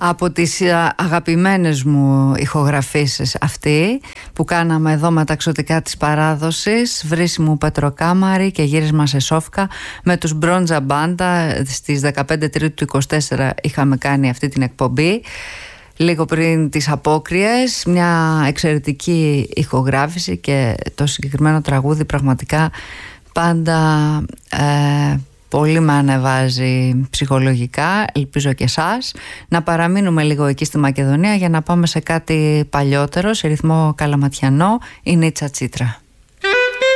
Από τις αγαπημένες μου ηχογραφήσεις αυτή που κάναμε εδώ με τα εξωτικά της παράδοσης, Βρύσιμου Πετροκάμαρη και Γύρισμα σε Σόφκα με τους Μπρόντζα Μπάντα. Στις 15 Τρίτου του 24 είχαμε κάνει αυτή την εκπομπή, λίγο πριν τις Απόκριες. Μια εξαιρετική ηχογράφηση και το συγκεκριμένο τραγούδι πραγματικά πάντα πολύ με ανεβάζει ψυχολογικά. Ελπίζω και εσάς. Να παραμείνουμε λίγο εκεί στη Μακεδονία για να πάμε σε κάτι παλιότερο, σε ρυθμό καλαματιανό, η Νίτσα Τσίτρα.